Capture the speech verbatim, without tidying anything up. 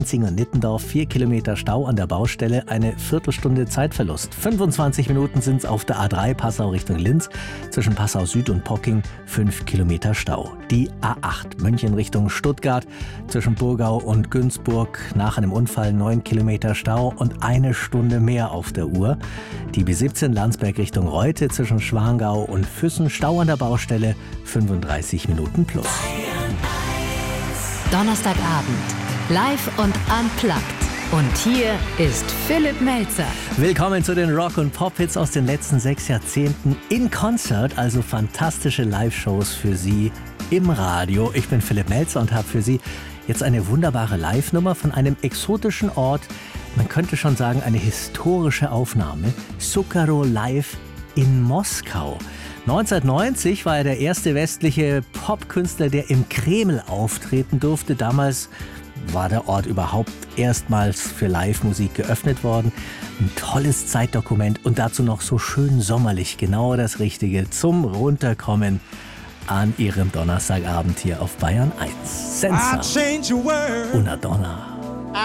Zingern-Nittendorf, vier Kilometer Stau an der Baustelle, eine Viertelstunde Zeitverlust. fünfundzwanzig Minuten sind es auf der A drei Passau Richtung Linz, zwischen Passau Süd und Pocking, fünf Kilometer Stau. Die A acht München Richtung Stuttgart, zwischen Burgau und Günzburg, nach einem Unfall neun Kilometer Stau und eine Stunde mehr auf der Uhr. Die B siebzehn Landsberg Richtung Reute, zwischen Schwangau und Füssen, Stau an der Baustelle, fünfunddreißig Minuten plus. Donnerstagabend. Live und unplugged. Und hier ist Philipp Melzer. Willkommen zu den Rock- und Pop-Hits aus den letzten sechs Jahrzehnten in Konzert, also fantastische Live-Shows für Sie im Radio. Ich bin Philipp Melzer und habe für Sie jetzt eine wunderbare Live-Nummer von einem exotischen Ort. Man könnte schon sagen, eine historische Aufnahme. Zucchero Live in Moskau. neunzehnhundertneunzig war er der erste westliche Popkünstler, der im Kreml auftreten durfte. Damals war der Ort überhaupt erstmals für Live-Musik geöffnet worden. Ein tolles Zeitdokument und dazu noch so schön sommerlich, genau das Richtige zum Runterkommen an Ihrem Donnerstagabend hier auf Bayern eins. Senza, una donna.